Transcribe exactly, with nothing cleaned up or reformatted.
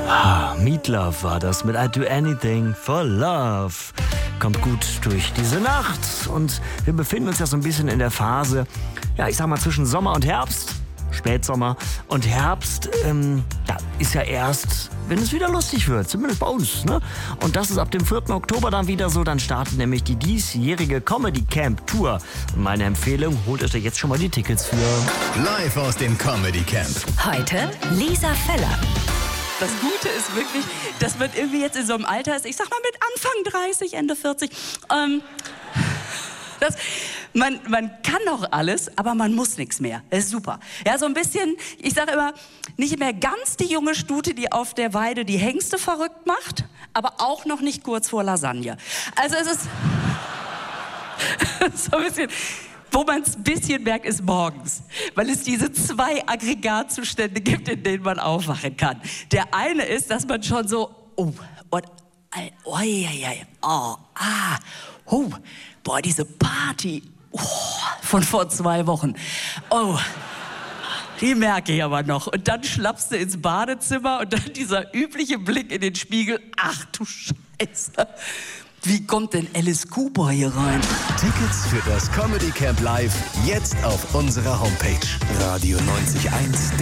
Ah, Meatloaf war das mit I Do Anything for Love. Kommt gut durch diese Nacht und wir befinden uns ja so ein bisschen in der Phase, ja, ich sag mal zwischen Sommer und Herbst, Spätsommer und Herbst, ähm, ja, ist ja erst, wenn es wieder lustig wird, zumindest bei uns, ne? Und das ist ab dem vierten Oktober dann wieder so, dann startet nämlich die diesjährige Comedy Camp Tour. Und meine Empfehlung, holt euch da jetzt schon mal die Tickets für. Live aus dem Comedy Camp. Heute Lisa Feller. Das Gute ist wirklich, dass man irgendwie jetzt in so einem Alter ist, ich sag mal mit Anfang dreißig, Ende vierzig, ähm, das, man, man kann noch alles, aber man muss nichts mehr. Das ist super. Ja, so ein bisschen, ich sage immer, nicht mehr ganz die junge Stute, die auf der Weide die Hengste verrückt macht, aber auch noch nicht kurz vor Lasagne. Also es ist so ein bisschen... Wo man es ein bisschen merkt, ist morgens, weil es diese zwei Aggregatzustände gibt, in denen man aufwachen kann. Der eine ist, dass man schon so, oh, und, oh, ja, ja, oh, ah, oh, boah, diese Party oh, von vor zwei Wochen, oh, die merke ich aber noch. Und dann schlappst du ins Badezimmer und dann dieser übliche Blick in den Spiegel, ach du Scheiße. Wie kommt denn Alice Cooper hier rein? Tickets für das Comedy Camp Live jetzt auf unserer Homepage radio neunzig eins.